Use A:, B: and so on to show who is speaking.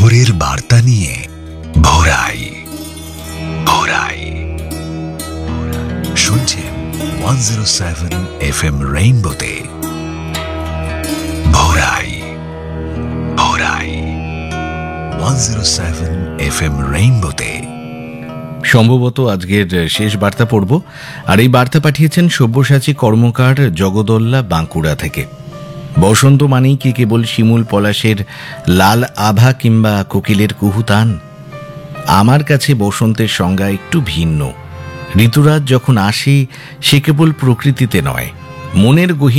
A: ভোরের বার্তা নিয়ে ভোরাই ভোরাই শুনছেন 107 FM রেইনবোতে ভোরাই ভোরাই 107 FM রেইনবোতে।
B: সম্ভবত আজকের শেষ বার্তা পড়ব, আর এই বার্তা পাঠিয়েছেন সব্যসাচী কর্মকার, জগদল্লা, বাঁকুড়া থেকে। বসন্ত মানেই কি কেবল শিমুল পলাশের লাল আভা কিংবা কোকিলের কুহুতান? আমার কাছে বসন্তের সংজ্ঞা একটু ভিন্ন। ঋতুরাজ যখন আসে, সে কেবল প্রকৃতিতে নয়, মনের গহীন